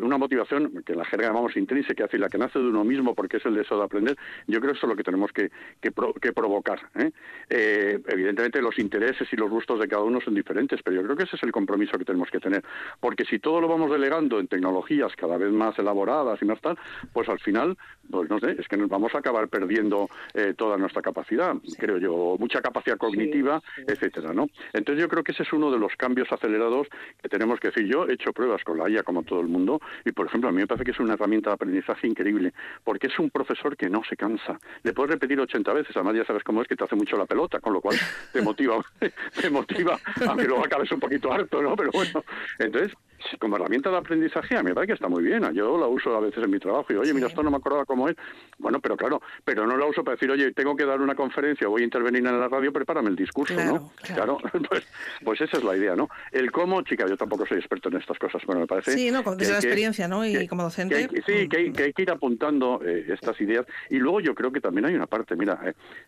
una motivación que en la jerga llamamos intrínseca, es decir, la que nace de uno mismo porque es el deseo de aprender. Yo creo que eso es lo que tenemos que provocar, ¿eh? Evidentemente los intereses y los gustos de cada uno son diferentes, pero yo creo que ese es el compromiso que tenemos que tener, porque si todo lo vamos delegando en tecnologías cada vez más elaboradas y más tal, pues al final, pues no sé, es que nos vamos a acabar perdiendo toda nuestra capacidad, creo yo, mucha capacidad cognitiva, etcétera, ¿no? Entonces yo creo que ese es uno de los cambios acelerados que tenemos que decir. Yo he hecho pruebas con la IA como todo el mundo y, por ejemplo, a mí me parece que es una herramienta de aprendizaje increíble, porque es un profesor que no se cansa. Le puedes repetir 80 veces, además ya sabes cómo es, que te hace mucho la pelota, con lo cual te motiva, aunque luego acabes un poquito harto, ¿no? Pero bueno, entonces, como herramienta de aprendizaje, a mí me parece que está muy bien. Yo la uso a veces en mi trabajo y oye, mira, esto no me acordaba cómo es. Bueno, pero claro, pero no la uso para decir, oye, tengo que dar una conferencia, voy a intervenir en la radio, prepárame el discurso, ¿no? Claro. Pues esa es la idea, ¿no? El cómo, chica, yo tampoco soy experto en estas cosas, bueno, me parece... Sí, ¿no? Desde la experiencia, ¿no? Y como docente... Que hay que ir apuntando estas ideas. Y luego yo creo que también hay una parte, mira,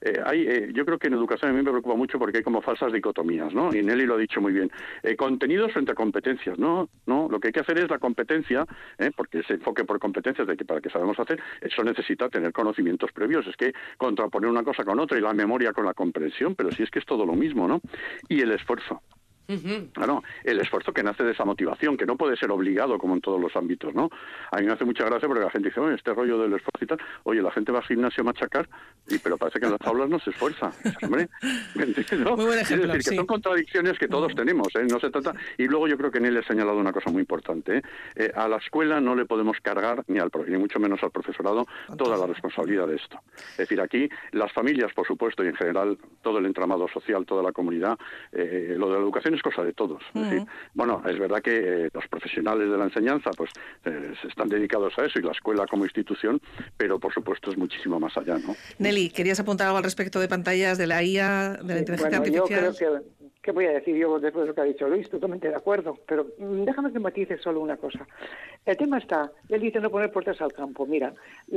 yo creo que en educación a mí me preocupa mucho porque hay como falsas dicotomías, ¿no? Y Nelly lo ha dicho muy bien. Contenidos frente a competencias, ¿no? Lo que hay que hacer es la competencia, porque ese enfoque por competencias de que para que sabemos hacer, eso necesita tener conocimientos previos. Es que contraponer una cosa con otra y la memoria con la comprensión, pero sí es que es todo lo mismo, ¿no? Y el esfuerzo. Claro, el esfuerzo que nace de esa motivación, que no puede ser obligado como en todos los ámbitos, ¿no? A mí me hace mucha gracia porque la gente dice, oye, este rollo del esfuerzo y tal, oye, la gente va al gimnasio a machacar, pero parece que en las aulas no se esfuerza. Hombre, ¿no? Muy buen ejemplo, es decir, que son contradicciones que todos tenemos, no se trata... Y luego yo creo que en él he señalado una cosa muy importante, a la escuela no le podemos cargar, ni mucho menos al profesorado, toda la responsabilidad de esto. Es decir, aquí las familias, por supuesto, y en general todo el entramado social, toda la comunidad, lo de la educación es cosa de todos. Es decir, bueno, es verdad que los profesionales de la enseñanza pues están dedicados a eso y la escuela como institución, pero por supuesto es muchísimo más allá, ¿no? Nelly, ¿querías apuntar algo al respecto de pantallas, de la IA, de la inteligencia artificial? Yo creo ¿qué voy a decir yo después de lo que ha dicho Luis? Totalmente de acuerdo, pero déjame que matice solo una cosa. El tema está, él dice no poner puertas al campo. Mira,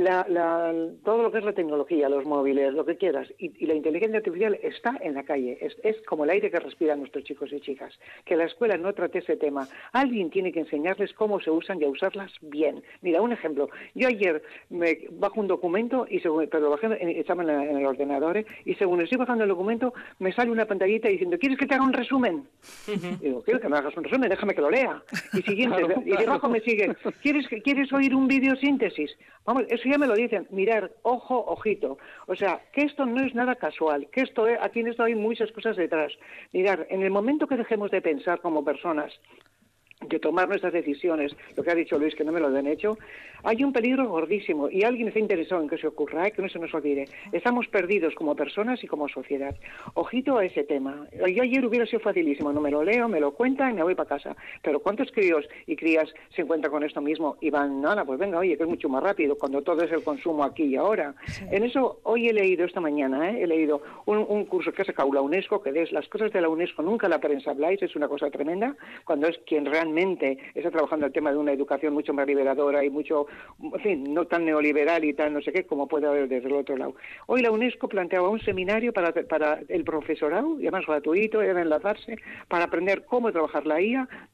todo lo que es la tecnología, los móviles, lo que quieras, y la inteligencia artificial está en la calle. Es como el aire que respiran nuestros chicos y chicas. Que la escuela no trate ese tema. Alguien tiene que enseñarles cómo se usan y a usarlas bien. Mira, un ejemplo. Yo ayer me bajo un documento, pero lo bajé estaba en el ordenador, y según estoy bajando el documento, me sale una pantallita diciendo, ¿quieres que te haga un resumen? Digo, quiero que me hagas un resumen, déjame que lo lea. Y siguiente, y debajo me sigue, ¿quieres oír un vídeo síntesis? Vamos, eso ya me lo dicen, mirar, ojito. O sea, que esto no es nada casual, que aquí en esto hay muchas cosas detrás. Mirar, en el momento que dejemos de pensar como personas, de tomar nuestras decisiones, lo que ha dicho Luis, que no me lo han hecho, hay un peligro gordísimo y alguien está interesado en que se ocurra, que no se nos olvide. Estamos perdidos como personas y como sociedad. Ojito a ese tema. Yo ayer hubiera sido facilísimo, no me lo leo, me lo cuentan y me voy para casa. Pero ¿cuántos críos y crías se encuentran con esto mismo y van, nada, pues venga, oye, que es mucho más rápido cuando todo es el consumo aquí y ahora? Sí. En eso, hoy he leído esta mañana, he leído un curso que ha sacado la UNESCO, que es las cosas de la UNESCO, nunca la prensa habláis, es una cosa tremenda, cuando es quien realmente está trabajando el tema de una educación mucho más liberadora y mucho, en fin, no tan neoliberal y tan no sé qué como puede haber desde el otro lado. Hoy la UNESCO planteaba un seminario para el profesorado, y además gratuito, era enlazarse, para aprender cómo trabajar la IA